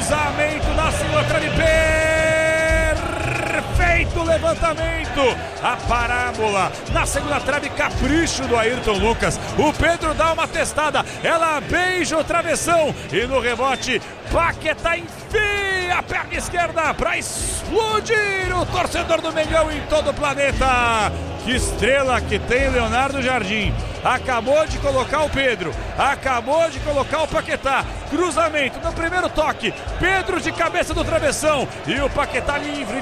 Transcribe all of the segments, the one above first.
Cruzamento na segunda trave, perfeito levantamento, a parábola na segunda trave, capricho do Ayrton Lucas. O Pedro dá uma testada, ela beija o travessão e no rebote Paquetá enfia a perna esquerda para explodir o torcedor do Mengão em todo o planeta. Que estrela que tem Leonardo Jardim. Acabou de colocar o Pedro, acabou de colocar o Paquetá. Cruzamento no primeiro toque, Pedro de cabeça do travessão e o Paquetá livre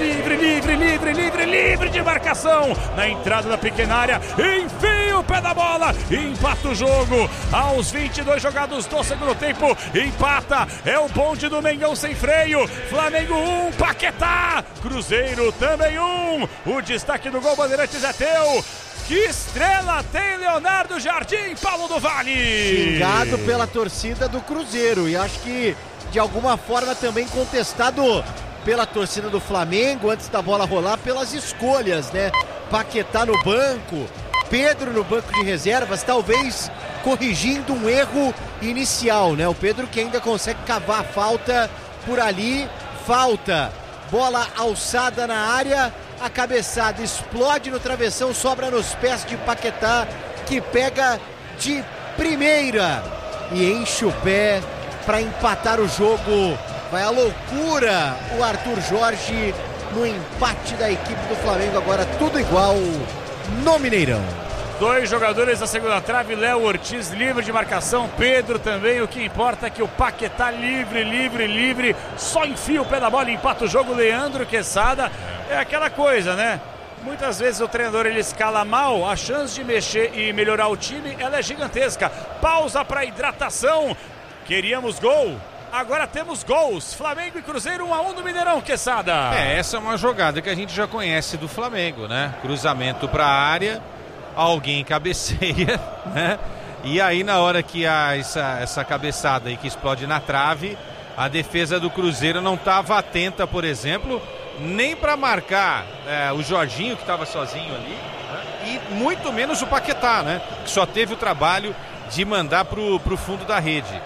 de marcação na entrada da pequena área, enfia o pé da bola, empata o jogo aos 22 jogados do segundo tempo, empata, é o bonde do Mengão sem freio. Flamengo 1, Paquetá, Cruzeiro também 1, o destaque do gol Bandeirantes é teu. Que estrela tem Leonardo Jardim, Paulo do Vale! Xingado pela torcida do Cruzeiro e acho que de alguma forma também contestado pela torcida do Flamengo antes da bola rolar pelas escolhas, né? Paquetá no banco, Pedro no banco de reservas, talvez corrigindo um erro inicial, né? O Pedro que ainda consegue cavar a falta por ali, falta, bola alçada na área, a cabeçada explode no travessão, sobra nos pés de Paquetá, que pega de primeira e enche o pé para empatar o jogo. Vai a loucura o Arthur Jorge no empate da equipe do Flamengo, agora tudo igual no Mineirão. 2 jogadores da segunda trave, Léo Ortiz livre de marcação, Pedro também. O que importa é que o Paquetá livre, só enfia o pé da bola e empata o jogo. Leandro Quesada, é aquela coisa, né? Muitas vezes o treinador ele escala mal, a chance de mexer e melhorar o time ela é gigantesca. Pausa para hidratação, queríamos gol. Agora temos gols, Flamengo e Cruzeiro 1-1 no Mineirão, Quesada. Essa é uma jogada que a gente já conhece do Flamengo, né? Cruzamento para a área, alguém cabeceia, né? E aí na hora que há essa cabeçada aí que explode na trave, a defesa do Cruzeiro não estava atenta, por exemplo, nem para marcar o Jorginho, que estava sozinho ali, né? E muito menos o Paquetá, né? Que só teve o trabalho de mandar pro fundo da rede.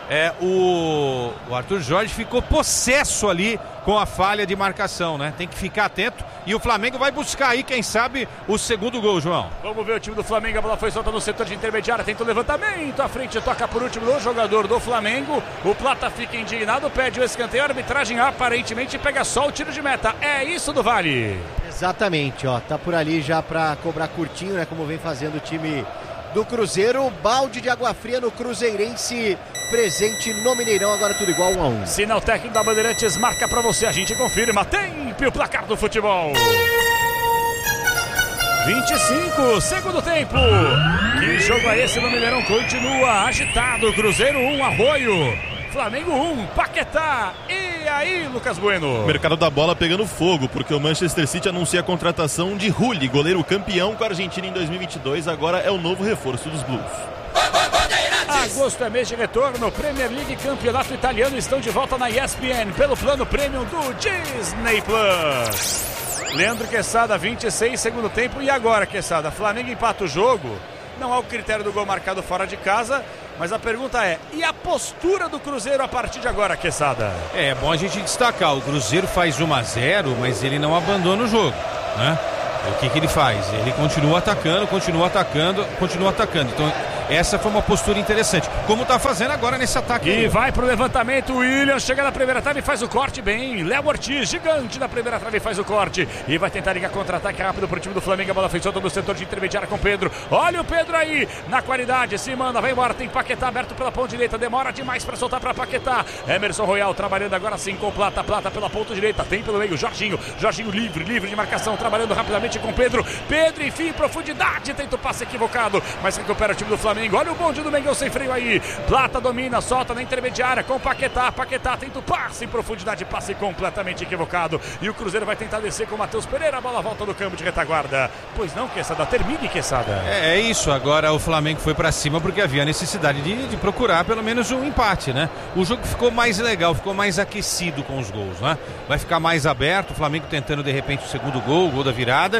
O Arthur Jorge ficou possesso ali com a falha de marcação, né? Tem que ficar atento e o Flamengo vai buscar aí, quem sabe, o segundo gol, João. Vamos ver o time do Flamengo, a bola foi solta no setor de intermediária, tenta o levantamento, à frente toca por último o jogador do Flamengo, o Plata fica indignado, pede o escanteio, a arbitragem aparentemente pega só o tiro de meta, é isso do Vale? Exatamente, ó, tá por ali já pra cobrar curtinho, né, como vem fazendo o time do Cruzeiro, balde de água fria no Cruzeirense, presente no Mineirão, agora tudo igual 1-1. Sinal técnico da Bandeirantes marca pra você, a gente confirma, tempo e o placar do futebol. 25, segundo tempo. Que jogo é esse no Mineirão? Continua agitado, Cruzeiro 1, Arroio. Flamengo 1, Paquetá. E aí, Lucas Bueno? O mercado da bola pegando fogo, porque o Manchester City anuncia a contratação de Rulli, goleiro campeão com a Argentina em 2022, agora é o novo reforço dos Blues. Agosto é mês de retorno, Premier League e Campeonato Italiano estão de volta na ESPN pelo plano premium do Disney Plus. Leandro Quesada, 26, segundo tempo. E agora, Quesada, Flamengo empata o jogo. Não há o critério do gol marcado fora de casa, mas a pergunta é, e a postura do Cruzeiro a partir de agora, Quesada? É bom a gente destacar, o Cruzeiro faz 1-0, mas ele não abandona o jogo, né? O que ele faz? Ele continua atacando. Então essa foi uma postura interessante, como tá fazendo agora nesse ataque. E vai pro levantamento, o William chega na primeira trave e faz o corte bem. Léo Ortiz, gigante na primeira trave, faz o corte e vai tentar ligar contra-ataque rápido pro time do Flamengo. A bola foi solta no setor de intermediária com o Pedro. Olha o Pedro aí, na qualidade, se manda, vai embora, tem Paquetá aberto pela ponta direita, demora demais pra soltar pra Paquetá. Emerson Royal trabalhando agora sim com Plata pela ponta direita, tem pelo meio Jorginho livre de marcação, trabalhando rapidamente com Pedro, enfim, em profundidade, tenta o passe equivocado, mas recupera o time do Flamengo. Olha o bonde do Mengão sem freio aí, Plata domina, solta na intermediária com Paquetá tenta o passe em profundidade, passe completamente equivocado, e o Cruzeiro vai tentar descer com o Matheus Pereira, a bola volta no campo de retaguarda. Pois não, Quesada, termine, Quesada. É isso, agora o Flamengo foi pra cima porque havia necessidade de procurar pelo menos um empate, né? O jogo ficou mais legal, ficou mais aquecido com os gols, né? Vai ficar mais aberto, o Flamengo tentando de repente o segundo gol da virada.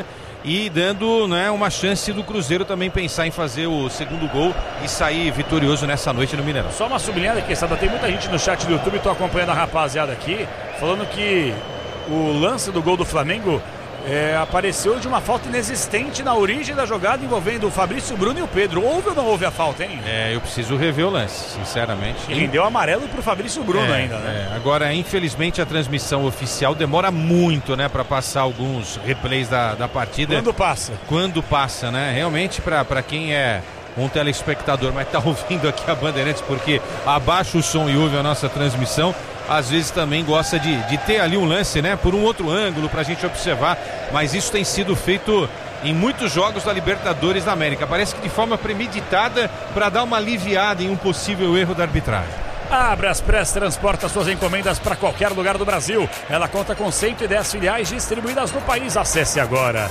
e dando, né, uma chance do Cruzeiro também pensar em fazer o segundo gol e sair vitorioso nessa noite no Mineirão. Só uma sublinhada aqui, Sada, tem muita gente no chat do YouTube, tô acompanhando a rapaziada aqui, falando que o lance do gol do Flamengo apareceu de uma falta inexistente na origem da jogada envolvendo o Fabrício Bruno e o Pedro. Houve ou não houve a falta, hein? Eu preciso rever o lance, sinceramente. E rendeu amarelo pro Fabrício Bruno ainda, né? Agora, infelizmente, a transmissão oficial demora muito, né, para passar alguns replays da partida. Quando passa, né? Realmente, para quem é um telespectador, mas tá ouvindo aqui a Bandeirantes, porque abaixa o som e ouve a nossa transmissão, às vezes também gosta de ter ali um lance, né, por um outro ângulo pra gente observar, mas isso tem sido feito em muitos jogos da Libertadores da América, parece que de forma premeditada para dar uma aliviada em um possível erro da arbitragem. A Braspress transporta suas encomendas para qualquer lugar do Brasil. Ela conta com 110 filiais distribuídas no país. Acesse agora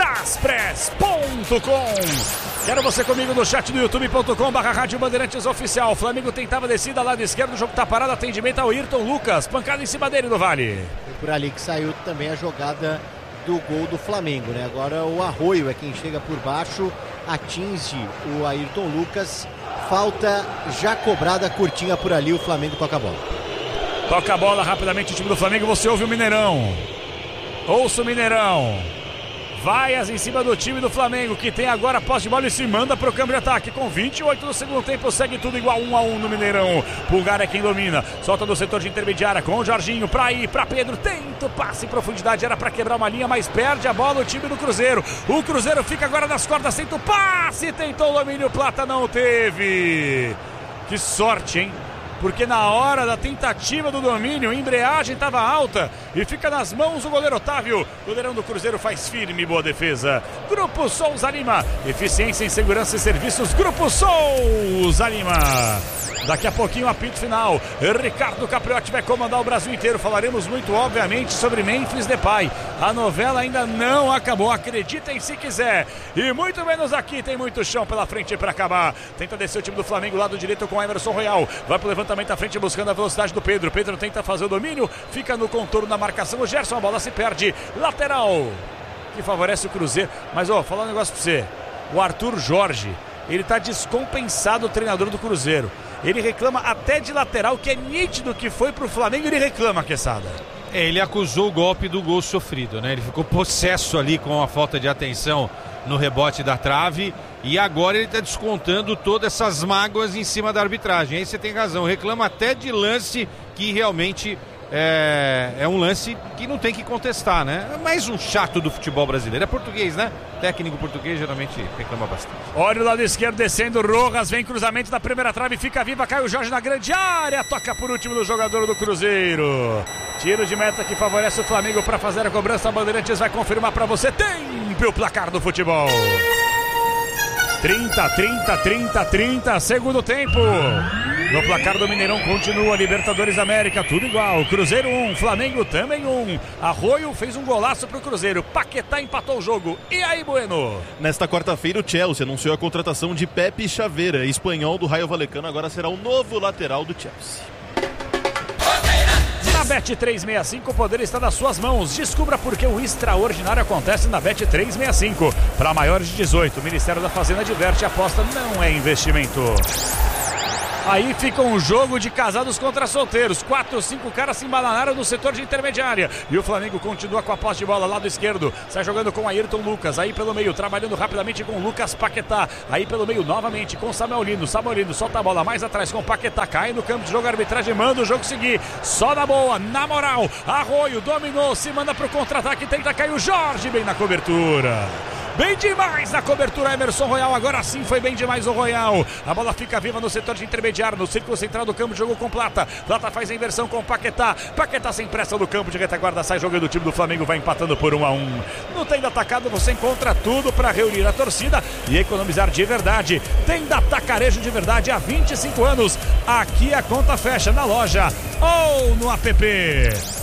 braspress.com. Quero você comigo no chat do youtube.com/Rádio Bandeirantes Oficial. Flamengo tentava descida, lado esquerdo, o jogo tá parado, atendimento ao Ayrton Lucas, pancada em cima dele no Vale. Foi por ali que saiu também a jogada do gol do Flamengo, né? Agora o Arroio é quem chega por baixo, atinge o Ayrton Lucas. Falta já cobrada, curtinha por ali, o Flamengo toca a bola. Toca a bola rapidamente o time do Flamengo, você ouve o Mineirão. Ouça o Mineirão. Vaias em cima do time do Flamengo, que tem agora posse de bola e se manda pro câmbio de ataque. Com 28 do segundo tempo, segue tudo igual 1-1 no Mineirão. Pulgar é quem domina, solta do setor de intermediária com o Jorginho, pra ir, pra Pedro, tenta o passe em profundidade, era pra quebrar uma linha, mas perde a bola o time do Cruzeiro. O Cruzeiro fica agora nas cordas, tenta o passe, tentou o domínio, Plata não teve. Que sorte, hein? Porque na hora da tentativa do domínio, a embreagem estava alta e fica nas mãos do goleiro Otávio. O goleirão do Cruzeiro faz firme, boa defesa. Grupo Souza Lima, eficiência em segurança e serviços. Grupo Souza Lima. Daqui a pouquinho, apito final. Ricardo Capriotti vai comandar o Brasil inteiro. Falaremos muito, obviamente, sobre Memphis Depay. A novela ainda não acabou, acreditem se quiser. E muito menos aqui, tem muito chão pela frente para acabar. Tenta descer o time do Flamengo, lado direito com Emerson Royal. Vai pro levantamento à frente, buscando a velocidade do Pedro. Pedro tenta fazer o domínio, fica no contorno da marcação. O Gerson, a bola se perde. Lateral, que favorece o Cruzeiro. Mas, falar um negócio pra você. O Arthur Jorge, ele tá descompensado, o treinador do Cruzeiro. Ele reclama até de lateral, que é nítido que foi pro Flamengo, ele reclama, Quesada. Ele acusou o golpe do gol sofrido, né? Ele ficou possesso ali com a falta de atenção no rebote da trave e agora ele está descontando todas essas mágoas em cima da arbitragem. Aí você tem razão, reclama até de lance que realmente é um lance que não tem que contestar, né? É mais um chato do futebol brasileiro. É português, né? Técnico português geralmente reclama bastante. Olha o lado esquerdo descendo, Rojas vem cruzamento da primeira trave, fica viva, Caio Jorge na grande área, toca por último do jogador do Cruzeiro. Tiro de meta que favorece o Flamengo para fazer a cobrança. A Bandeirantes vai confirmar para você. Tempo o placar do futebol. 30, segundo tempo. No placar do Mineirão continua Libertadores América, tudo igual. Cruzeiro 1, Flamengo também 1. Arroio fez um golaço pro Cruzeiro. Paquetá empatou o jogo. E aí, Bueno? Nesta quarta-feira, o Chelsea anunciou a contratação de Pepe Chaveira, espanhol do Rayo Vallecano, agora será o novo lateral do Chelsea. Na Bet365 o poder está nas suas mãos. Descubra por que o extraordinário acontece na Bet365. Para maiores de 18, o Ministério da Fazenda adverte: a aposta não é investimento. Aí fica um jogo de casados contra solteiros. 4 ou 5 caras se embalanaram no setor de intermediária. E o Flamengo continua com a posse de bola, lado esquerdo. Sai jogando com Ayrton Lucas. Aí pelo meio, trabalhando rapidamente com Lucas Paquetá. Aí pelo meio, novamente com Samuel Lino. Samuel Lino solta a bola mais atrás com Paquetá. Cai no campo de jogo, a arbitragem manda o jogo seguir. Só na boa, na moral. Arroio dominou, se manda pro contra-ataque. Tenta cair o Jorge, bem na cobertura. Bem demais na cobertura, Emerson Royal. Agora sim foi bem demais o Royal. A bola fica viva no setor de intermediário, no círculo central do campo, jogou com Plata. Plata faz a inversão com Paquetá. Paquetá sem pressa no campo de retaguarda, sai jogando o time do Flamengo, vai empatando por 1-1. No Tenda Atacado você encontra tudo para reunir a torcida e economizar de verdade. Tenda Atacarejo de verdade há 25 anos. Aqui a conta fecha na loja ou no app.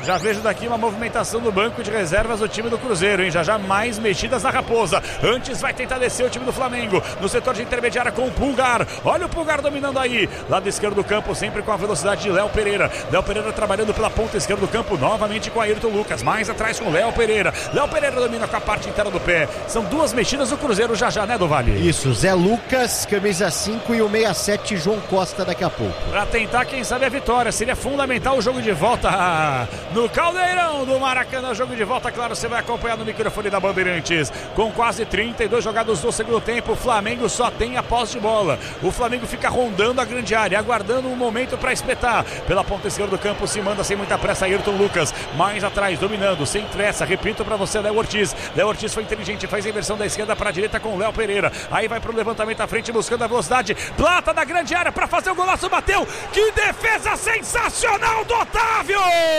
Já vejo daqui uma movimentação do banco de reservas do time do Cruzeiro, hein? Já mais mexidas na Raposa. Antes vai tentar descer o time do Flamengo. No setor de intermediária com o Pulgar. Olha o Pulgar dominando aí. Lado esquerdo do campo, sempre com a velocidade de Léo Pereira. Léo Pereira trabalhando pela ponta esquerda do campo, novamente com Ayrton Lucas. Mais atrás com Léo Pereira. Léo Pereira domina com a parte inteira do pé. São duas mexidas do Cruzeiro já, né, do Vale? Isso, Zé Lucas, camisa 5 e o 67, João Costa daqui a pouco. Pra tentar, quem sabe, a vitória. Seria fundamental o jogo de volta no Caldeirão do Maracanã. Jogo de volta, claro, você vai acompanhar no microfone da Bandeirantes. Com quase 32 jogados no segundo tempo, o Flamengo só tem a posse de bola. O Flamengo fica rondando a grande área, aguardando um momento para espetar. Pela ponta esquerda do campo, se manda sem muita pressa Ayrton Lucas. Mais atrás, dominando, sem pressa. Repito para você, Léo Ortiz. Léo Ortiz foi inteligente, faz a inversão da esquerda para a direita com o Léo Pereira. Aí vai pro levantamento à frente, buscando a velocidade. Plata da grande área para fazer o golaço, bateu. Que defesa sensacional do Otávio!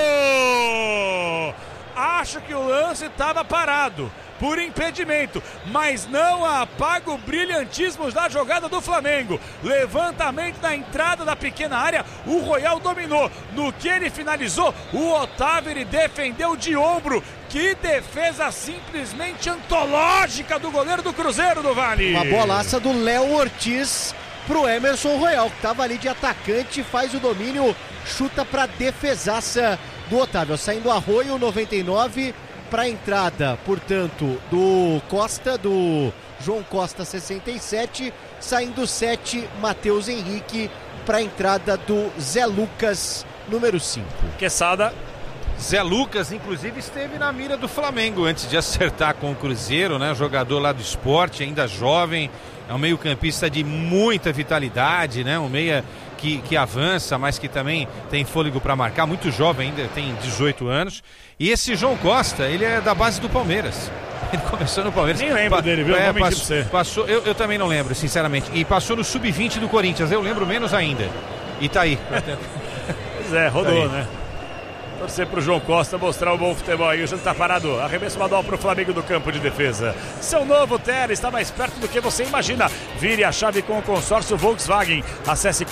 Acho que o lance estava parado por impedimento, mas não apaga o brilhantismo da jogada do Flamengo. Levantamento na entrada da pequena área, o Royal dominou. No que ele finalizou, o Otávio ele defendeu de ombro. Que defesa simplesmente antológica do goleiro do Cruzeiro, do Vale. Uma bolaça do Léo Ortiz pro Emerson Royal, que estava ali de atacante, faz o domínio, chuta pra defesaça do Otávio. Saindo Arroio, 99, para entrada, portanto, do Costa, do João Costa, 67, saindo 7, Matheus Henrique, para entrada do Zé Lucas, número 5. Quesada. Zé Lucas, inclusive, esteve na mira do Flamengo antes de acertar com o Cruzeiro, né? Jogador lá do Sport, ainda jovem, é um meio-campista de muita vitalidade, né? Um meia que avança, mas que também tem fôlego para marcar, muito jovem ainda, tem 18 anos. E esse João Costa, ele é da base do Palmeiras. Ele começou no Palmeiras. Nem lembro dele, viu? Passou, eu também não lembro, sinceramente. E passou no Sub-20 do Corinthians, eu lembro menos ainda. E tá aí. Pois é, rodou, né? Torcer pro João Costa mostrar o bom futebol aí. O jogo tá parado. Arremesso manual pro Flamengo do campo de defesa. Seu novo Tera está mais perto do que você imagina. Vire a chave com o consórcio Volkswagen. Acesse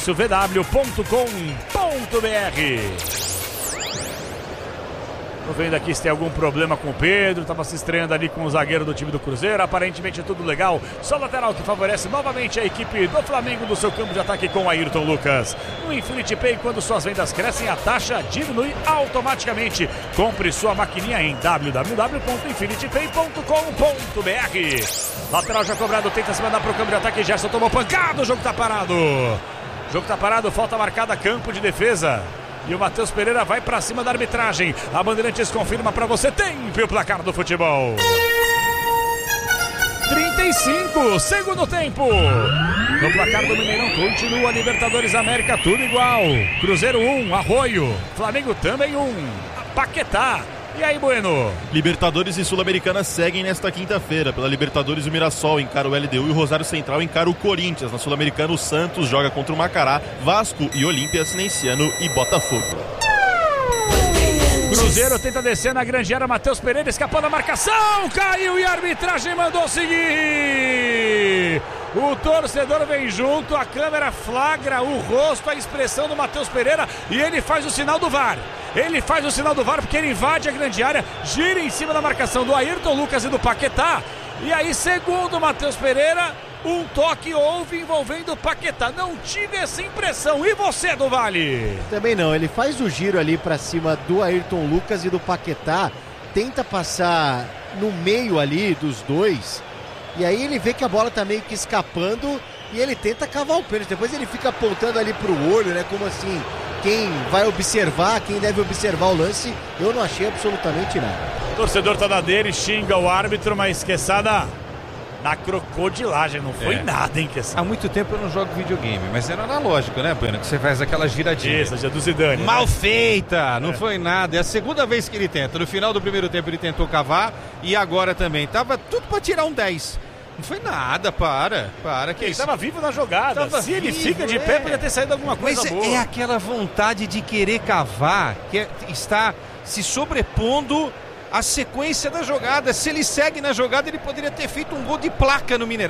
consórciovw.com.br. Tô vendo aqui se tem algum problema com o Pedro. Tava se estreando ali com o zagueiro do time do Cruzeiro. Aparentemente tudo legal. Só lateral que favorece novamente a equipe do Flamengo do seu campo de ataque com Ayrton Lucas. No Infinity Pay, quando suas vendas crescem, a taxa diminui automaticamente. Compre sua maquininha em www.infinitypay.com.br. Lateral já cobrado, tenta se mandar pro campo de ataque. Gerson tomou pancada, o jogo tá parado. O jogo tá parado, falta marcada, campo de defesa. E o Matheus Pereira vai pra cima da arbitragem. A Bandeirantes confirma pra você. Tempo o placar do futebol. 35, segundo tempo. No placar do Mineirão continua Libertadores América, tudo igual. Cruzeiro 1, Arroio. Flamengo também 1. Paquetá. E aí, Bueno? Libertadores e Sul-Americana seguem nesta quinta-feira. Pela Libertadores, o Mirassol encara o LDU e o Rosário Central encara o Corinthians. Na Sul-Americana, o Santos joga contra o Macará, Vasco e Olímpia, Cinenciano e Botafogo. Cruzeiro tenta descer na grande área, Matheus Pereira escapou da marcação, caiu e a arbitragem mandou seguir. O torcedor vem junto, a câmera flagra o rosto, a expressão do Matheus Pereira e ele faz o sinal do VAR. Ele faz o sinal do VAR porque ele invade a grande área, gira em cima da marcação do Ayrton Lucas e do Paquetá. E aí, segundo o Matheus Pereira, um toque houve envolvendo o Paquetá. Não tive essa impressão. E você, do Vale? Também não, ele faz o giro ali pra cima do Ayrton Lucas e do Paquetá, tenta passar no meio ali dos dois, e aí ele vê que a bola tá meio que escapando e ele tenta cavar o pênalti. Depois ele fica apontando ali pro olho, né, como assim, quem vai observar, quem deve observar o lance. Eu não achei absolutamente nada. O torcedor tá na dele, xinga o árbitro, mas Quesada, na crocodilagem, não foi nada, hein, Quesada? Há muito tempo eu não jogo videogame, mas era analógico, né, Bueno? Que você faz aquela giradinha. Isso, já do Zidane. Mal feita, não foi nada. É a segunda vez que ele tenta. No final do primeiro tempo ele tentou cavar e agora também. Tava tudo pra tirar um 10. Não foi nada, para que ele isso. Tava vivo na jogada. Se ele fica de pé, poderia ter saído alguma coisa mas boa. É aquela vontade de querer cavar, que está se sobrepondo à sequência da jogada. Se ele segue na jogada, ele poderia ter feito um gol de placa no Mineirão.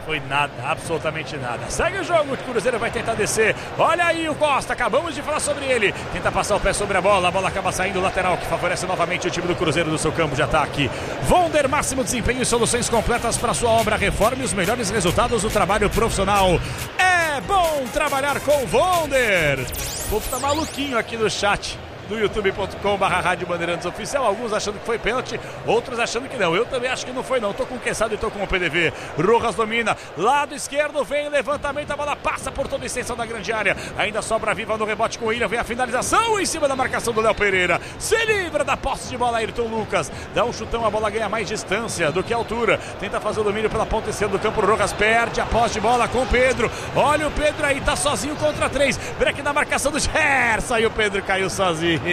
Foi nada, absolutamente nada. Segue o jogo, o Cruzeiro vai tentar descer. Olha aí o Costa, acabamos de falar sobre ele. Tenta passar o pé sobre a bola acaba saindo lateral, que favorece novamente o time do Cruzeiro no seu campo de ataque. Vonder, máximo desempenho e soluções completas para sua obra. Reforme os melhores resultados do trabalho profissional. É bom trabalhar com Vonder. O povo tá maluquinho aqui no chat do youtube.com/Rádio Bandeirantes Oficial, alguns achando que foi pênalti, outros achando que não. Eu também acho que não foi não, tô com o Quesada e tô com o PDV. Rojas domina, lado esquerdo, vem levantamento, a bola passa por toda a extensão da grande área, ainda sobra viva no rebote com o William, vem a finalização em cima da marcação do Léo Pereira, se livra da posse de bola Ayrton Lucas, dá um chutão, a bola ganha mais distância do que altura, tenta fazer o domínio pela ponta esquerda do campo, Rojas perde a posse de bola com o Pedro, olha o Pedro aí, tá sozinho contra 3, break na marcação do Gerson e o Pedro caiu sozinho.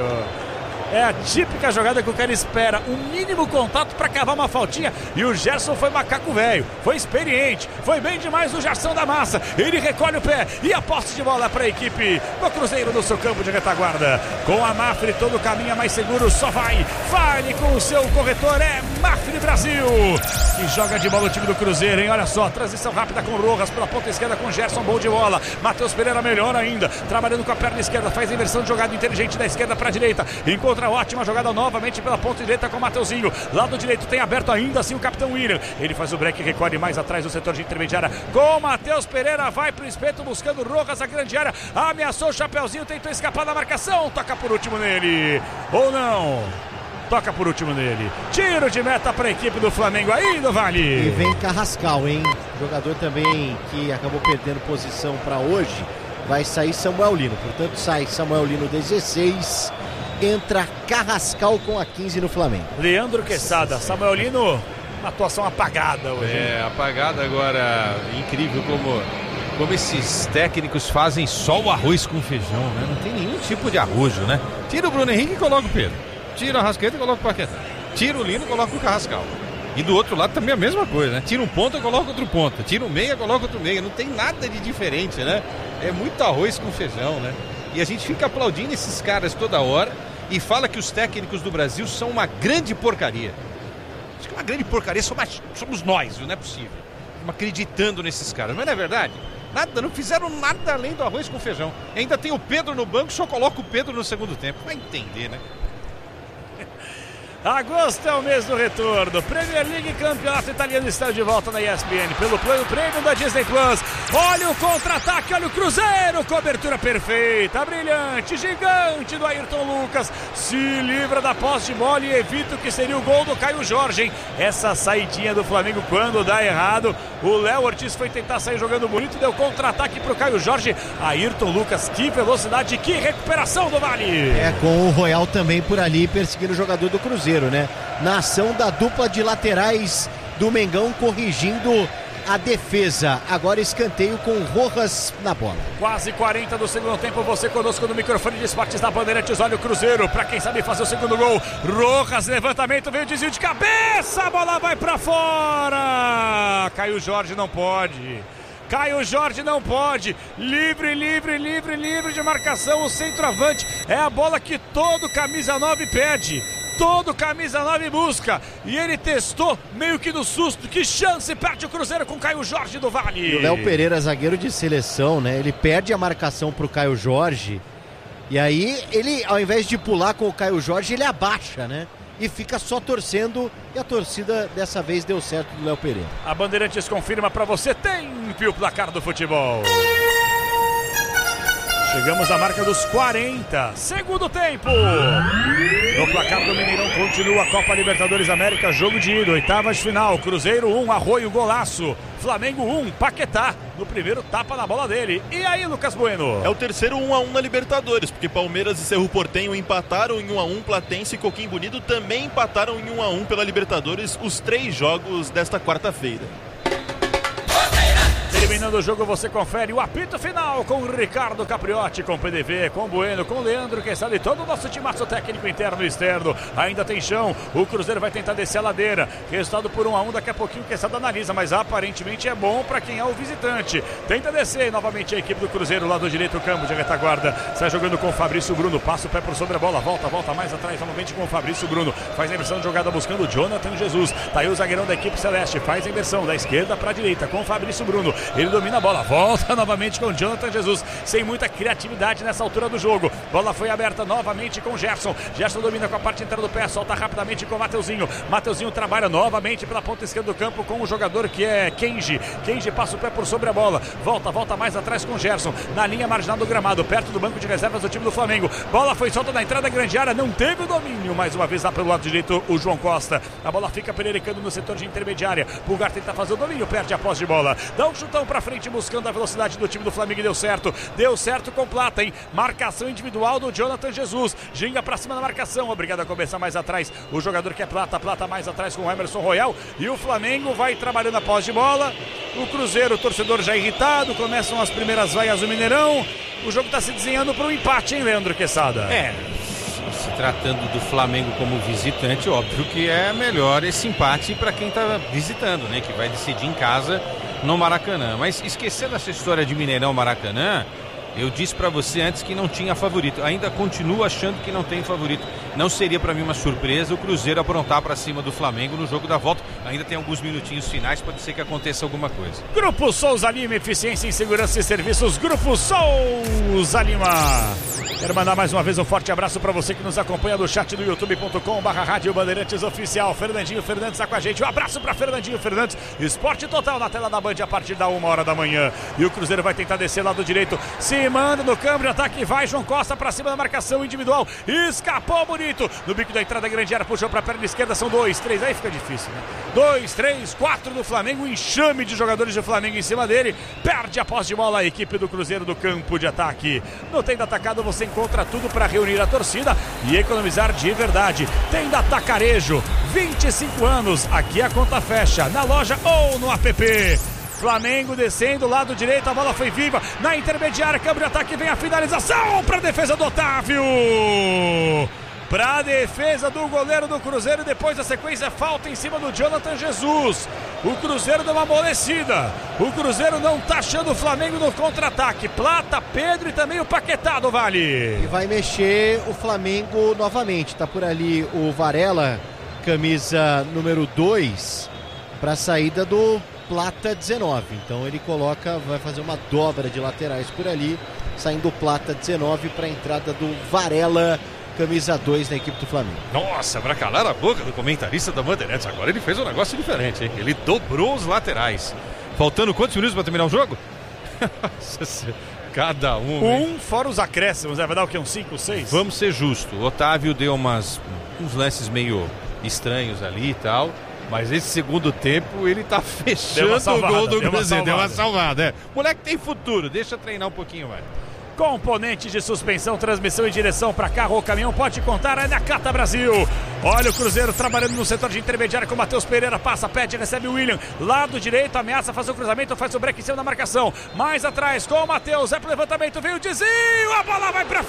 É a típica jogada que o cara espera um mínimo contato para cavar uma faltinha, e o Gerson foi macaco velho, foi experiente, foi bem demais o Gerson da massa, ele recolhe o pé e a posse de bola para a equipe do Cruzeiro no seu campo de retaguarda, com a Mafre todo o caminho mais seguro, só vai, fale com o seu corretor, é Mafre Brasil, que joga de bola o time do Cruzeiro, hein? Olha só, transição rápida com Rojas pela ponta esquerda com Gerson, bom de bola, Matheus Pereira melhor ainda, trabalhando com a perna esquerda, faz a inversão de jogada inteligente da esquerda para a direita, encontra ótima jogada novamente pela ponta direita com o Mateuzinho, lado direito tem aberto ainda assim o capitão William, ele faz o break e recolhe mais atrás do setor de intermediária com o Matheus Pereira, vai pro espeto buscando Rojas, a grande área, ameaçou o Chapeuzinho, tentou escapar da marcação, toca por último nele, ou não? Toca por último nele. Tiro de meta para a equipe do Flamengo aí do Vale. E vem Carrascal, hein? Jogador também que acabou perdendo posição para hoje. Vai sair Samuel Lino. Portanto, sai Samuel Lino 16. Entra Carrascal com a 15 no Flamengo. Leandro Quesada. Samuel Lino, uma atuação apagada hoje. É, apagada agora. Incrível como esses técnicos fazem só o arroz com feijão, né? Não tem nenhum tipo de arrojo, né? Tira o Bruno Henrique e coloca o Pedro. Tira a Rascaeta e coloca o Paquetá. Tira o Lino e coloca o Carrascal. E do outro lado também a mesma coisa, né? Tira um ponta e coloca outro ponta. Tira um meia e coloca outro meia. Não tem nada de diferente, né? É muito arroz com feijão, né? E a gente fica aplaudindo esses caras toda hora e fala que os técnicos do Brasil são uma grande porcaria. Acho que uma grande porcaria somos nós, não é possível. Estamos acreditando nesses caras, não é verdade? Nada, não fizeram nada além do arroz com feijão. E ainda tem o Pedro no banco, só coloca o Pedro no segundo tempo. Vai entender, né? Agosto é o mês do retorno. Premier League, campeonato italiano está de volta na ESPN pelo plano premium da Disney Plus. Olha o contra-ataque, olha o Cruzeiro, cobertura perfeita, brilhante, gigante do Ayrton Lucas, se livra da posse de bola e evita o que seria o gol do Caio Jorge, hein? Essa saidinha do Flamengo quando dá errado, o Léo Ortiz foi tentar sair jogando bonito, deu contra-ataque pro Caio Jorge. Ayrton Lucas, que velocidade, que recuperação do Vale. É, com o Royal também por ali perseguindo o jogador do Cruzeiro, né? Na ação da dupla de laterais do Mengão corrigindo a defesa. Agora escanteio com Rojas na bola. Quase 40 do segundo tempo, você conosco no microfone de esportes da Bandeirantes. Olha o Cruzeiro, pra quem sabe fazer o segundo gol. Rojas, levantamento, veio o desvio de cabeça, a bola vai pra fora. Caio Jorge não pode. Caio Jorge não pode, livre de marcação, o centroavante, é a bola que todo camisa 9 pede, todo camisa 9 busca, e ele testou meio que no susto, que chance, perde o Cruzeiro com Caio Jorge do Vale. E o Léo Pereira, zagueiro de seleção, né, ele perde a marcação pro Caio Jorge, e aí ele, ao invés de pular com o Caio Jorge, ele abaixa, né? E fica só torcendo, e a torcida dessa vez deu certo do Léo Pereira. A Bandeirantes confirma pra você, tempe o placar do futebol. Chegamos à marca dos 40, segundo tempo. No placar do Mineirão continua a Copa Libertadores América, jogo de ida, oitavas de final. Cruzeiro 1, Arroio, golaço. Flamengo 1, Paquetá, no primeiro tapa na bola dele. E aí, Lucas Bueno? É o terceiro 1-1 na Libertadores, porque Palmeiras e Cerro Porteño empataram em 1-1, Platense e Coquimbo Bonito também empataram em 1-1 pela Libertadores, os 3 jogos desta quarta-feira. Terminando o jogo, você confere o apito final com Ricardo Capriotti, com PDV, com Bueno, com Leandro Quesada e todo o nosso timaço técnico interno e externo. Ainda tem chão, o Cruzeiro vai tentar descer a ladeira. Resultado por 1-1, daqui a pouquinho o Quesada analisa, mas aparentemente é bom para quem é o visitante. Tenta descer novamente a equipe do Cruzeiro, lado direito, o campo de retaguarda. Sai jogando com o Fabrício Bruno, passa o pé por sobre a bola, volta mais atrás, novamente com o Fabrício Bruno. Faz a inversão de jogada buscando o Jonathan Jesus. Tá aí o zagueirão da equipe celeste, faz a inversão da esquerda para a direita com o Fabrício Bruno. Ele domina a bola, volta novamente com o Jonathan Jesus, sem muita criatividade nessa altura do jogo. Bola foi aberta novamente com o Gerson. Gerson domina com a parte inteira do pé, solta rapidamente com o Mateuzinho. Mateuzinho trabalha novamente pela ponta esquerda do campo com o jogador que é Kenji. Kenji passa o pé por sobre a bola, volta mais atrás com o Gerson, na linha marginal do gramado, perto do banco de reservas do time do Flamengo. Bola foi solta na entrada da grande área, não teve o domínio. Mais uma vez lá pelo lado direito o João Costa. A bola fica pererecando no setor de intermediária. Pulgar tenta fazer o domínio, perde a posse de bola. Dá um chutão pra frente buscando a velocidade do time do Flamengo e deu certo. Deu certo com Plata, hein? Marcação individual do Jonathan Jesus. Ginga pra cima da marcação. Obrigado a começar mais atrás. O jogador que é Plata mais atrás com o Emerson Royal. E o Flamengo vai trabalhando a posse de bola. O Cruzeiro, o torcedor já irritado. Começam as primeiras vaias do Mineirão. O jogo tá se desenhando para um empate, hein, Leandro Quesada? Se tratando do Flamengo como visitante, óbvio que é melhor esse empate para quem está visitando, né? Que vai decidir em casa no Maracanã. Mas esquecendo essa história de Mineirão Maracanã, eu disse para você antes que não tinha favorito. Ainda continuo achando que não tem favorito. Não seria para mim uma surpresa o Cruzeiro aprontar para cima do Flamengo no jogo da volta. Ainda tem alguns minutinhos finais, pode ser que aconteça alguma coisa. Grupo Souza Lima, eficiência em segurança e serviços. Grupo Souza Lima. Quero mandar mais uma vez um forte abraço para você que nos acompanha no chat do youtube.com/Rádio Bandeirantes Oficial. Fernandinho Fernandes está com a gente. Um abraço para Fernandinho Fernandes. Esporte total na tela da Band a partir da 1h da manhã. E o Cruzeiro vai tentar descer lado direito. Se manda no câmbio de ataque, vai João Costa para cima da marcação individual. Escapou bonito. No bico da entrada da grande área, puxou para a perna esquerda. São 2, 3, aí fica difícil, né? 2, 3, 4 do Flamengo. Um enxame de jogadores do Flamengo em cima dele. Perde a posse de bola a equipe do Cruzeiro do campo de ataque. No Tenda Atacado você encontra tudo para reunir a torcida e economizar de verdade. Tenda Atacarejo, 25 anos. Aqui a conta fecha, na loja ou no app. Flamengo descendo, lado direito, a bola foi viva, na intermediária, câmbio de ataque, vem a finalização para a defesa do Otávio. Para a defesa do goleiro do Cruzeiro, e depois da sequência, falta em cima do Jonathan Jesus. O Cruzeiro deu uma amolecida. O Cruzeiro não tá achando o Flamengo no contra-ataque. Plata, Pedro e também o Paquetá do Vale. E vai mexer o Flamengo novamente. Tá por ali o Varela, camisa número 2, para a saída do Plata 19. Então ele coloca, vai fazer uma dobra de laterais por ali, saindo o Plata 19 para a entrada do Varela, camisa 2 na equipe do Flamengo. Nossa, pra calar a boca do comentarista da Bandeirantes, agora ele fez um negócio diferente, hein? Ele dobrou os laterais. Faltando quantos minutos pra terminar o jogo? Cada um. Fora os acréscimos, vai dar o quê? Uns 5, 6? Vamos ser justos. O Otávio deu uns lances meio estranhos ali e tal. Mas esse segundo tempo ele tá fechando salvada, o gol do Cruzeiro. Deu uma salvada, é. Moleque tem futuro, deixa treinar um pouquinho mais. Componentes de suspensão, transmissão e direção para carro ou caminhão, pode contar, é na Cata Brasil. Olha o Cruzeiro trabalhando no setor de intermediário com o Matheus Pereira, passa, pede, recebe o William, lado direito, ameaça, faz o cruzamento, faz o break em cima da marcação, mais atrás com o Matheus, é pro levantamento, veio o desvio, a bola vai para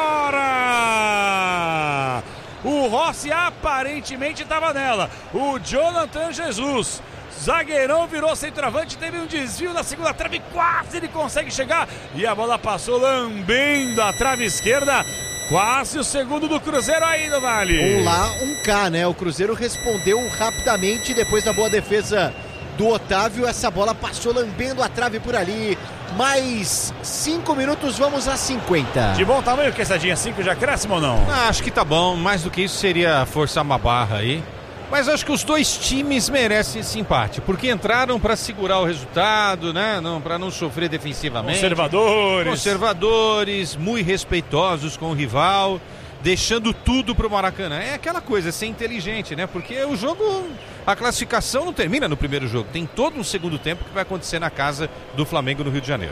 fora. O Rossi aparentemente estava nela, o Jonathan Jesus, zagueirão virou centroavante, teve um desvio na segunda trave, quase ele consegue chegar e a bola passou lambendo a trave esquerda. Quase o segundo do Cruzeiro aí no Vale. Um lá, um cá, né? O Cruzeiro respondeu rapidamente depois da boa defesa do Otávio. Essa bola passou lambendo a trave por ali. Mais 5 minutos, vamos a 50. De bom tamanho, Quesadinha, 5 já cresce ou não? Acho que tá bom, mais do que isso seria forçar uma barra aí. Mas acho que os dois times merecem esse empate, porque entraram para segurar o resultado, né? Para não sofrer defensivamente. Conservadores, muito respeitosos com o rival, deixando tudo pro Maracanã. É aquela coisa, ser inteligente, né? Porque o jogo, a classificação não termina no primeiro jogo. Tem todo um segundo tempo que vai acontecer na casa do Flamengo no Rio de Janeiro.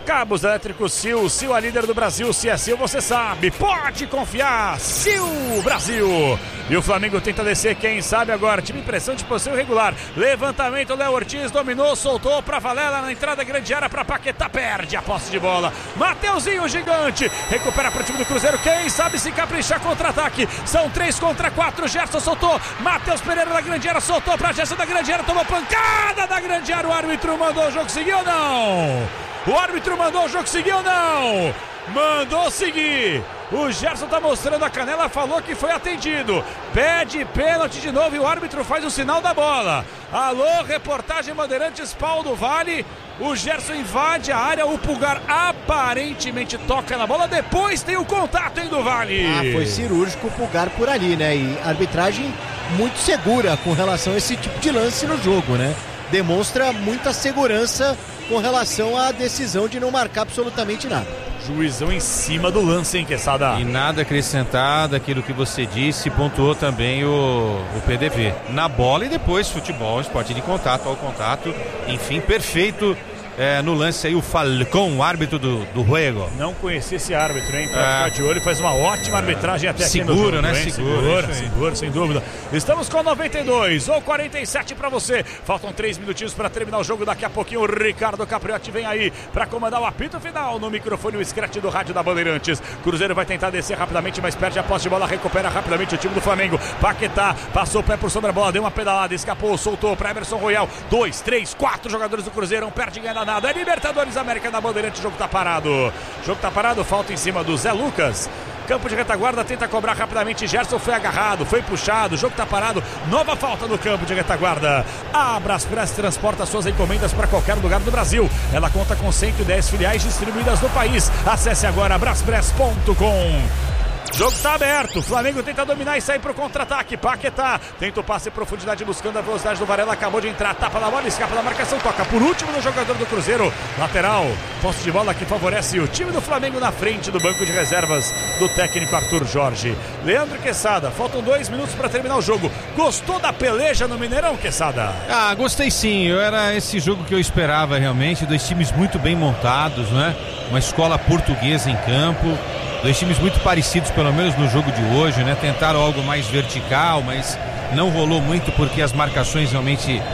Cabos elétricos Sil, Sil a líder do Brasil, se é Sil você sabe, pode confiar, Sil Brasil. E o Flamengo tenta descer, quem sabe agora, time em pressão de posição irregular, levantamento, Léo Ortiz dominou, soltou pra Valela na entrada grande área pra Paquetá, perde a posse de bola, Mateuzinho gigante, recupera pro time do Cruzeiro, quem sabe se caprichar contra-ataque, são 3 contra 4, Gerson soltou, Matheus Pereira da grande área, soltou pra Gerson da grande área, tomou pancada da grande área, o árbitro mandou o jogo seguir ou não? O árbitro mandou o jogo seguir ou não? Mandou seguir. O Gerson tá mostrando a canela, falou que foi atendido. Pede pênalti de novo e o árbitro faz o sinal da bola. Alô, reportagem Bandeirantes, Paulo do Vale. O Gerson invade a área, o Pulgar aparentemente toca na bola. Depois tem o contato, hein, do Vale. Foi cirúrgico o Pulgar por ali, né? E arbitragem muito segura com relação a esse tipo de lance no jogo, né? Demonstra muita segurança com relação à decisão de não marcar absolutamente nada. Juizão em cima do lance, hein, Quesada? E nada acrescentar daquilo que você disse, pontuou também o PDV. Na bola e depois futebol, esporte de contato ao contato, enfim, perfeito. No lance aí o Falcão, o árbitro do jogo. Não conhecia esse árbitro, hein? Pra ficar de olho, faz uma ótima arbitragem até aqui no jogo, né? Hein? Seguro, sem dúvida. Estamos com 92 ou 47 pra você. Faltam 3 minutinhos pra terminar o jogo. Daqui a pouquinho o Ricardo Capriotti vem aí pra comandar o apito final no microfone, o scratch do rádio da Bandeirantes. Cruzeiro vai tentar descer rapidamente, mas perde a posse de bola, recupera rapidamente o time do Flamengo. Paquetá passou o pé por sobre a bola, deu uma pedalada, escapou, soltou pra Emerson Royal. 2, 3, 4 jogadores do Cruzeiro, não perde ganha nada. É Libertadores América na Bandeirante, o jogo tá parado. Falta em cima do Zé Lucas. Campo de retaguarda, tenta cobrar rapidamente. Gerson foi agarrado, foi puxado. O jogo tá parado. Nova falta no campo de retaguarda. A Braspress transporta suas encomendas para qualquer lugar do Brasil. Ela conta com 110 filiais distribuídas no país. Acesse agora braspress.com. Jogo tá aberto, o Flamengo tenta dominar e sair pro contra-ataque. Paquetá tenta o passe em profundidade buscando a velocidade do Varela, acabou de entrar, tapa na bola, escapa da marcação, toca por último no jogador do Cruzeiro, lateral, posse de bola que favorece o time do Flamengo na frente do banco de reservas do técnico Arthur Jorge. Leandro Quesada, faltam 2 minutos para terminar o jogo. Gostou da peleja no Mineirão, Quesada? Gostei sim, era esse jogo que eu esperava realmente, 2 times muito bem montados, né? Uma escola portuguesa em campo. 2 times muito parecidos, pelo menos no jogo de hoje, né? Tentaram algo mais vertical, mas não rolou muito porque as marcações realmente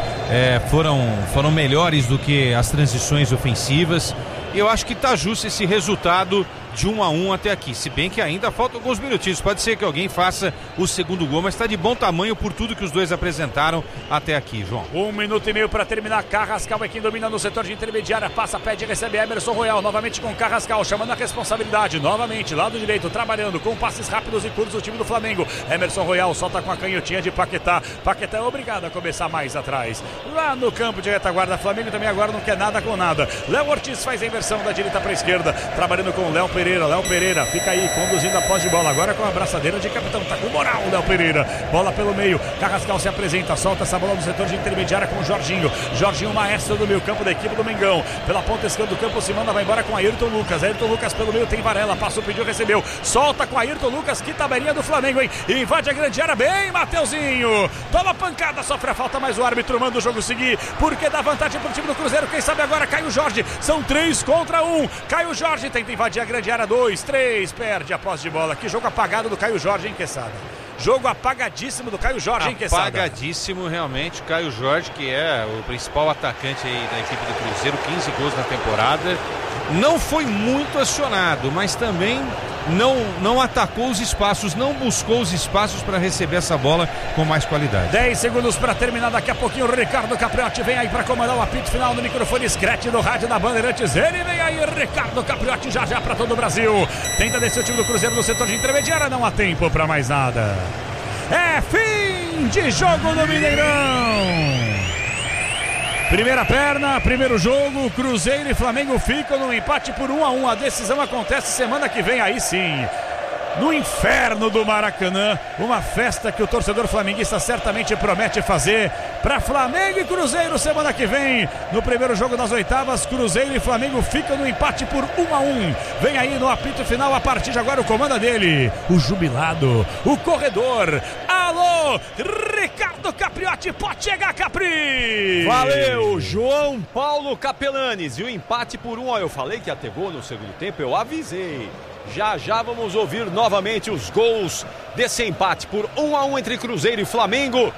foram melhores do que as transições ofensivas. E eu acho que tá justo esse resultado de 1-1 até aqui, se bem que ainda faltam alguns minutinhos, pode ser que alguém faça o segundo gol, mas está de bom tamanho por tudo que os dois apresentaram até aqui, João. 1 minuto e meio para terminar. Carrascal é quem domina no setor de intermediária, passa, pede, recebe Emerson Royal, novamente com Carrascal, chamando a responsabilidade, novamente, lado direito, trabalhando com passes rápidos e curtos o time do Flamengo. Emerson Royal solta com a canhotinha de Paquetá, Paquetá é obrigado a começar mais atrás, lá no campo de retaguarda, Flamengo também agora não quer nada com nada. Léo Ortiz faz a inversão da direita para a esquerda, trabalhando com o Léo Pereira fica aí conduzindo a posse de bola, agora com a abraçadeira de capitão, tá com moral o Léo Pereira, bola pelo meio, Carrascal se apresenta, solta essa bola no setor de intermediária com o Jorginho, maestro do meio campo da equipe do Mengão, pela ponta esquerda do campo se manda, vai embora com Ayrton Lucas pelo meio tem Varela, passou, pediu, recebeu, solta com Ayrton Lucas, que tabelinha do Flamengo, hein, invade a grande área, bem Mateuzinho, toma pancada, sofre a falta, mas o árbitro manda o jogo seguir, porque dá vantagem pro time do Cruzeiro, quem sabe agora Caio Jorge, são 3 contra 1, Caio Jorge tenta invadir a grande área, 2, 3, perde a posse de bola. Que jogo apagado do Caio Jorge, hein, Quesada? Jogo apagadíssimo do Caio Jorge, hein, Quesada? Apagadíssimo, realmente. Caio Jorge, que é o principal atacante aí da equipe do Cruzeiro, 15 gols na temporada. Não foi muito acionado, mas também não atacou os espaços, não buscou os espaços para receber essa bola com mais qualidade. 10 segundos para terminar, daqui a pouquinho o Ricardo Capriotti vem aí para comandar o apito final no microfone scratch do rádio da Bandeirantes. Ele vem aí, Ricardo Capriotti, já para todo o Brasil. Tenta descer o time do Cruzeiro no setor de intermediária, não há tempo para mais nada. É fim de jogo no Mineirão. Primeira perna, primeiro jogo, Cruzeiro e Flamengo ficam no empate por 1-1. A decisão acontece semana que vem, aí sim. no inferno do Maracanã. Uma festa que o torcedor flamenguista certamente promete fazer para Flamengo e Cruzeiro semana que vem. No primeiro jogo das oitavas, Cruzeiro e Flamengo ficam no empate por 1-1. Vem aí no apito final, a partir de agora o comando dele, o jubilado, o corredor. Alô, Ricardo Capriotti, pode chegar, Capri! Valeu, João Paulo Capelanes. E o empate por 1. Eu falei que ia ter gol no segundo tempo, eu avisei. Já vamos ouvir novamente os gols desse empate por 1-1 entre Cruzeiro e Flamengo.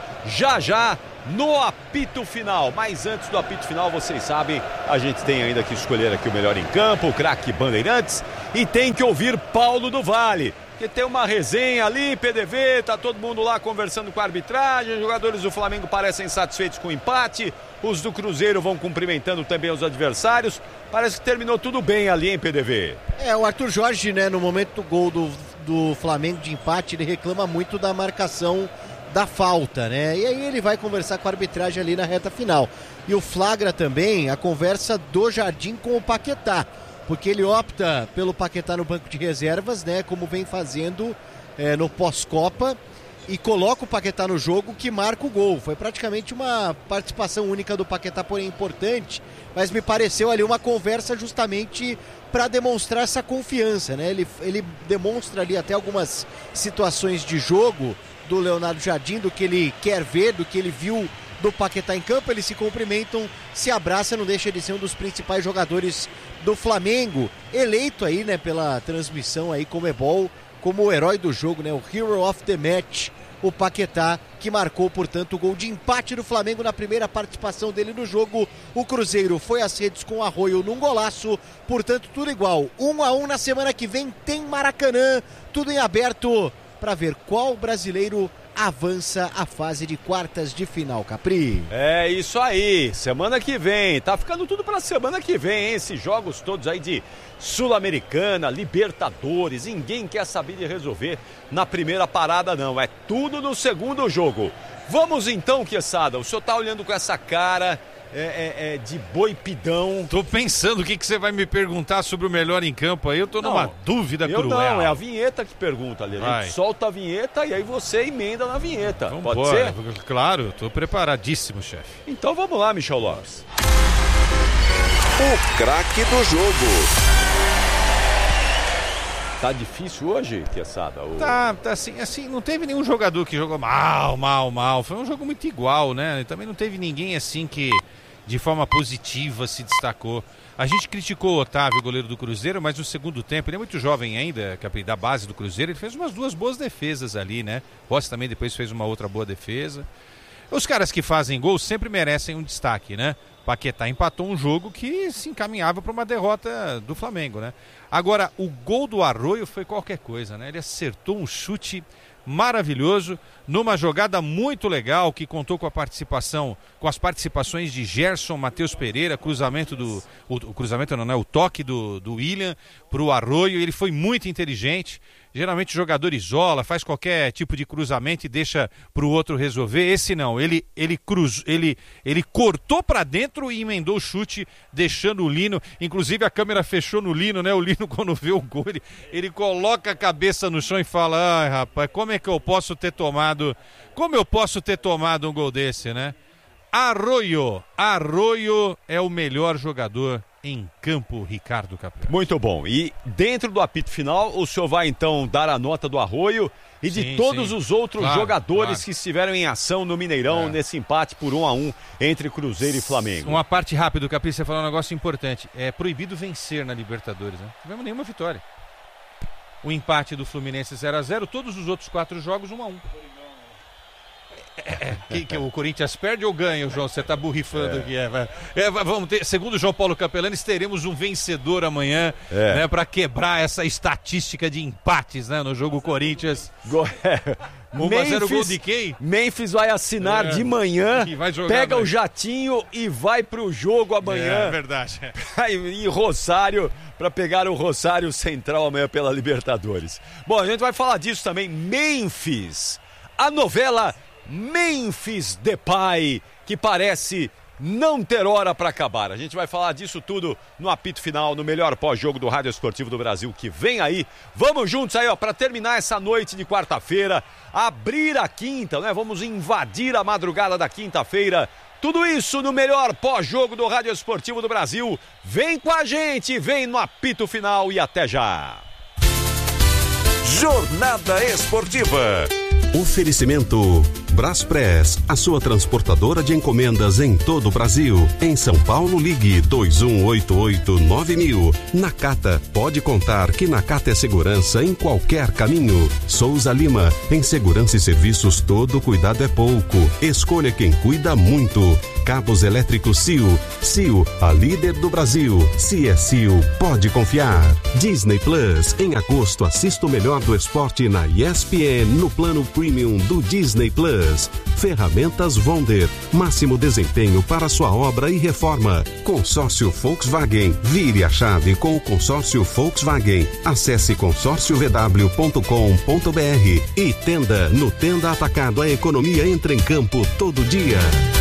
Já no apito final. Mas antes do apito final, vocês sabem, a gente tem ainda que escolher aqui o melhor em campo, o craque Bandeirantes, e tem que ouvir Paulo do Vale, que tem uma resenha ali, PDV, tá todo mundo lá conversando com a arbitragem, os jogadores do Flamengo parecem satisfeitos com o empate, os do Cruzeiro vão cumprimentando também os adversários, parece que terminou tudo bem ali, hein, PDV? O Arthur Jorge, né, no momento do gol do Flamengo de empate, ele reclama muito da marcação da falta, né, e aí ele vai conversar com a arbitragem ali na reta final, e o flagra também a conversa do Jardim com o Paquetá, porque ele opta pelo Paquetá no banco de reservas, né, como vem fazendo no pós-Copa, e coloca o Paquetá no jogo, que marca o gol. Foi praticamente uma participação única do Paquetá, porém importante, mas me pareceu ali uma conversa justamente para demonstrar essa confiança, né? Ele demonstra ali até algumas situações de jogo do Leonardo Jardim, do que ele quer ver, do que ele viu do Paquetá em campo. Eles se cumprimentam, se abraçam, não deixa de ser um dos principais jogadores do Flamengo, eleito aí, né, pela transmissão aí Comebol como o herói do jogo, né, o Hero of the Match, o Paquetá, que marcou, portanto, o gol de empate do Flamengo na primeira participação dele no jogo. O Cruzeiro foi às redes com o Arroio num golaço, portanto, tudo igual. 1-1 na semana que vem tem Maracanã, tudo em aberto para ver qual brasileiro avança a fase de quartas de final, Capri. É isso aí, semana que vem, tá ficando tudo pra semana que vem, hein? Esses jogos todos aí de Sul-Americana, Libertadores, ninguém quer saber de resolver na primeira parada não, é tudo no segundo jogo. Vamos então, Quesada, o senhor tá olhando com essa cara de boi pidão. Tô pensando o que você vai me perguntar sobre o melhor em campo aí, eu tô numa dúvida cruel. Não, é a vinheta que pergunta ali, a gente solta a vinheta e aí você emenda na vinheta, vambora. Pode ser? Claro, tô preparadíssimo, chefe. Então vamos lá, Michel Lopes. O craque do jogo. Tá difícil hoje, Quesada? Tá assim, não teve nenhum jogador que jogou mal. Foi um jogo muito igual, né? Também não teve ninguém assim que de forma positiva se destacou. A gente criticou o Otávio, goleiro do Cruzeiro, mas no segundo tempo, ele é muito jovem ainda, da base do Cruzeiro, ele fez umas 2 boas defesas ali, né? Rossi também depois fez uma outra boa defesa. Os caras que fazem gol sempre merecem um destaque, né? Paquetá empatou um jogo que se encaminhava para uma derrota do Flamengo, né? Agora, o gol do Arroio foi qualquer coisa, né? Ele acertou um chute maravilhoso, numa jogada muito legal, que contou com as participações de Gerson, Matheus Pereira, o toque do William pro Arroio, ele foi muito inteligente. Geralmente o jogador isola, faz qualquer tipo de cruzamento e deixa pro outro resolver. Esse não, ele cortou para dentro e emendou o chute, deixando o Lino. Inclusive a câmera fechou no Lino, né? O Lino, quando vê o gol, ele coloca a cabeça no chão e fala: ai, rapaz, como eu posso ter tomado um gol desse, né? Arroio é o melhor jogador em campo, Ricardo Capri. Muito bom. E dentro do apito final, o senhor vai então dar a nota do Arroio e de todos os outros jogadores que estiveram em ação no Mineirão nesse empate por 1-1 entre Cruzeiro e Flamengo. Uma parte rápida, Capri, você falou um negócio importante. É proibido vencer na Libertadores, né? Não tivemos nenhuma vitória. O empate do Fluminense 0-0, todos os outros 4 jogos 1-1. Que o Corinthians perde ou ganha, João? Você tá borrifando aqui. Vamos ter, segundo o João Paulo Capelanes, teremos um vencedor amanhã, né, para quebrar essa estatística de empates, né, no jogo Corinthians. 1-0, gol de quem? Memphis vai assinar de manhã, pega o jatinho e vai pro jogo amanhã. É verdade. Em Rosário, para pegar o Rosário Central amanhã pela Libertadores. Bom, a gente vai falar disso também. Memphis, a novela Memphis Depay, que parece não ter hora para acabar. A gente vai falar disso tudo no apito final, no melhor pós-jogo do Rádio Esportivo do Brasil, que vem aí. Vamos juntos aí, ó, para terminar essa noite de quarta-feira, abrir a quinta, né? Vamos invadir a madrugada da quinta-feira. Tudo isso no melhor pós-jogo do Rádio Esportivo do Brasil. Vem com a gente, vem no apito final e até já. Jornada Esportiva. Oferecimento Braspress, a sua transportadora de encomendas em todo o Brasil. Em São Paulo, ligue 2188-9000. Nakata, pode contar que Nakata é segurança em qualquer caminho. Souza Lima, em segurança e serviços todo cuidado é pouco. Escolha quem cuida muito. Cabos elétricos Sil. Sil, a líder do Brasil. Se é Sil, pode confiar. Disney Plus, em agosto assista o melhor do esporte na ESPN no plano Premium do Disney Plus. Ferramentas Wonder, máximo desempenho para sua obra e reforma. Consórcio Volkswagen, vire a chave com o consórcio Volkswagen. Acesse consórciovw.com.br e Tenda, no Tenda Atacado a economia entra em campo todo dia.